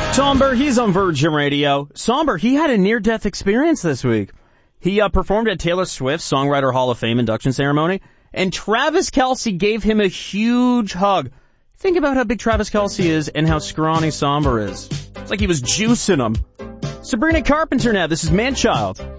Somber, he's on Virgin Radio. Somber, he had a near-death experience this week. He performed at Taylor Swift's Songwriter Hall of Fame induction ceremony, and Travis Kelce gave him a huge hug. Think about how big Travis Kelce is and how scrawny Somber is. It's like he was juicing him. Sabrina Carpenter now, this is Man-Child.